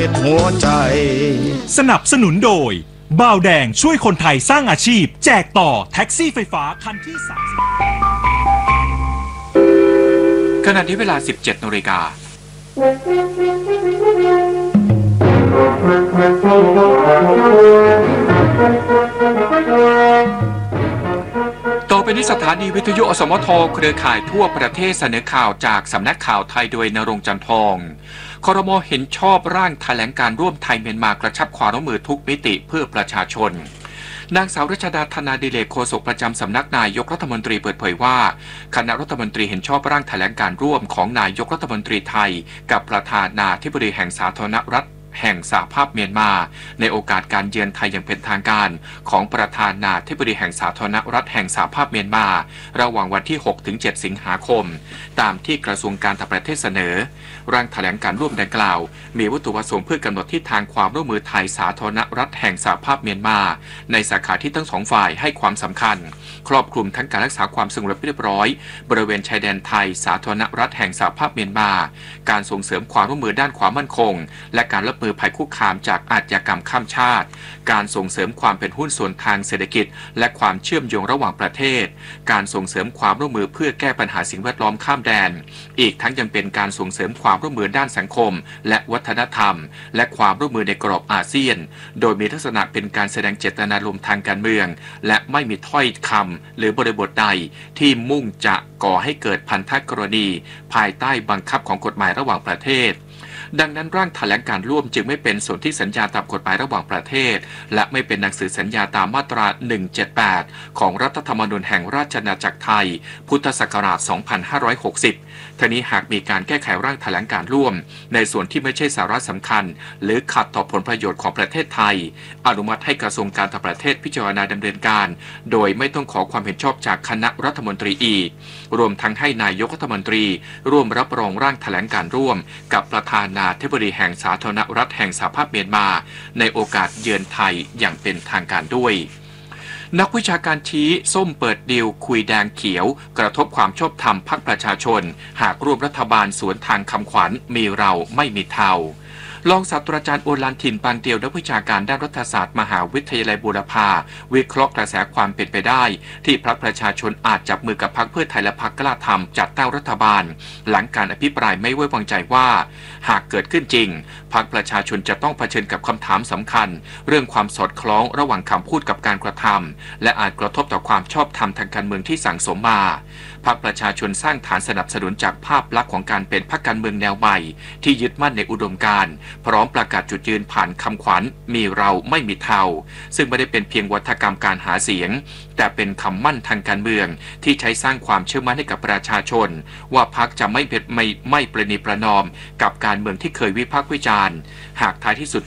ตุหัวใจสนับสนุนโดยบ่าวแดงช่วยคนไทยสร้างอาชีพแจกต่อแท็กซี่ไฟฟ้าคันที่30 ขณะนี้เวลา 17:00 น.ต่อไปนี้สถานีวิทยุอสมทเครือข่ายทั่วประเทศเสนอข่าวจากสำนักข่าวไทยโดยณรงค์ จันทองครม.เห็นชอบร่างแถลงการร่วมไทยเมียนมากระชับความร่วมมือทุกมิติเพื่อประชาชนนางสาวรัชดา ธนาดิเลกโฆษกประจำสำนักนายกรัฐมนตรีเปิดเผยว่าคณะรัฐมนตรีเห็นชอบร่างแถลงการร่วมของนายกรัฐมนตรีไทยกับประธานาธิบดีแห่งสาธารณรัฐแห่งสหภาพเมียนมาในโอกาสการเยือนไทยอย่างเป็นทางการของประธานาธิบดีแห่งสาธารณรัฐแห่งสหภาพเมียนมาระหว่างวันที่ 6-7 สิงหาคมตามที่กระทรวงการต่างประเทศเสนอร่างแถลงการร่วมดังกล่าวมีวัตถุประสงค์เพื่อกำหนดทิศทางความร่วมมือไทยสาธารณรัฐแห่งสหภาพเมียนมาในสาขาที่ทั้งสองฝ่ายให้ความสำคัญครอบคลุมทั้งการรักษาความสงบเรียบร้อยบริเวณชายแดนไทยสาธารณรัฐแห่งสหภาพเมียนมาการส่งเสริมความร่วมมือด้านความมั่นคงและการรับมือภัยคุกคามจากอาชญากรรมข้ามชาติการส่งเสริมความเป็นหุ้นส่วนทางเศรษฐกิจและความเชื่อมโยงระหว่างประเทศการส่งเสริมความร่วมมือเพื่อแก้ปัญหาสิ่งแวดล้อมข้ามแดนอีกทั้งยังเป็นการส่งเสริมความร่วมมือด้านสังคมและวัฒนธรรมและความร่วมมือในกรอบอาเซียนโดยมีลักษณะเป็นการแสดงเจตนารมณ์ทางการเมืองและไม่มีถ้อยคำหรือบริบทใดที่มุ่งจะก่อให้เกิดพันธกรณีภายใต้บังคับของกฎหมายระหว่างประเทศดังนั้นร่างแถลงการร่วมจึงไม่เป็นสนธิสัญญาตามกฎหมายระหว่างประเทศและไม่เป็นหนังสือสัญญาตามมาตรา 178 ของรัฐธรรมนูญแห่งราชอาณาจักรไทยพุทธศักราช 2560 ทีนี้หากมีการแก้ไขร่างแถลงการร่วมในส่วนที่ไม่ใช่สาระสำคัญหรือขัดต่อผลประโยชน์ของประเทศไทยอนุมัติให้กระทรวงการต่างประเทศพิจารณาดำเนินการโดยไม่ต้องขอความเห็นชอบจากคณะรัฐมนตรีอีกรวมทั้งให้นายกรัฐมนตรีร่วมรับรองร่างแถลงการร่วมกับประธานาธิบดีแห่งสาธารณรัฐแห่งสหภาพเมียนมาในโอกาสเยือนไทยอย่างเป็นทางการด้วยนักวิชาการชี้ส้มเปิดดีลคุยแดงเขียวกระทบความชอบธรรมพรรคประชาชนหากร่วมรัฐบาลสวนทางคำขวัญมีเราไม่มีเทารองศาสตราจารย์โอฬารถิ่นปางเตียวนักวิชาการด้านรัฐศาสตร์มหาวิทยาลัยบูรพาวิเคราะห์กระแสความเป็นไปได้ที่พรรคประชาชนอาจจับมือกับพรรคเพื่อไทยและพรรคกล้าทำจัดตั้งรัฐบาลหลังการอภิปรายไม่ไว้วางใจว่าหากเกิดขึ้นจริงพรรคประชาชนจะต้องเผชิญกับคำถามสำคัญเรื่องความสอดคล้องระหว่างคำพูดกับการกระทำและอาจกระทบต่อความชอบธรรมทางการเมืองที่สั่งสมมาพรรคประชาชนสร้างฐานสนับสนุนจากภาพลักษณ์ของการเป็นพรรคการเมืองแนวใหม่ที่ยึดมั่นในอุดมการณ์พร้อมประกาศจุดยืนผ่านคำขวัญมีเราไม่มีเทาซึ่งไม่ได้เป็นเพียงวัฒกรรมการหาเสียงแต่เป็นคำมั่นทางการเมืองที่ใช้สร้างความเชื่อมั่นให้กับประชาชนว่าพรรคจะไม่ประนีประนอมกับการเมืองที่เคยวิพากษ์วิจารณ์หากท้ายที่สุด